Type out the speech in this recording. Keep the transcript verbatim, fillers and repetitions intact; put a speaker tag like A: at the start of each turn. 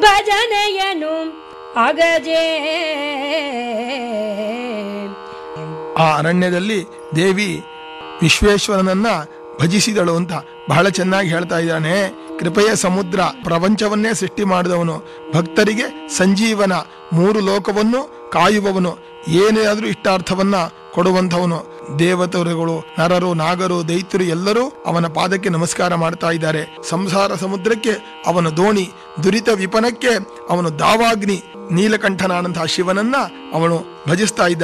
A: ಭಜನೆಯನು ಅಗಜೇ.
B: ಆ ಅರಣ್ಯದಲ್ಲಿ ದೇವಿ ವಿಶ್ವೇಶ್ವರನನ್ನ ಭಜಿಸಿದಳು ಅಂತ ಬಹಳ ಚೆನ್ನಾಗಿ ಹೇಳ್ತಾ ಇದ್ದಾನೆ. ಕೃಪೆಯ ಸಮುದ್ರ, ಪ್ರಪಂಚವನ್ನೇ ಸೃಷ್ಟಿ ಮಾಡಿದವನು, ಭಕ್ತರಿಗೆ ಸಂಜೀವನ, ಮೂರು ಲೋಕವನ್ನು ಕಾಯುವವನು, ಏನೇ ಆದ್ರೂ ಇಷ್ಟಾರ್ಥವನ್ನ ಕೊಡುವಂಥವನು. ದೇವತರುಗಳು, ನರರು, ನಾಗರು, ದೈತ್ಯರು ಎಲ್ಲರೂ ಅವನ ಪಾದಕ್ಕೆ ನಮಸ್ಕಾರ ಮಾಡ್ತಾ ಇದ್ದಾರೆ. ಸಂಸಾರ ಸಮುದ್ರಕ್ಕೆ ಅವನ ದೋಣಿ, ದುರಿತ ವಿಪನಕ್ಕೆ ಅವನು ದಾವಾಗ್ನಿ, ನೀಲಕಂಠನಾದಂತಹ ಶಿವನನ್ನ ಅವನು ಭಜಿಸ್ತಾ ಇದ್ದಾನೆ.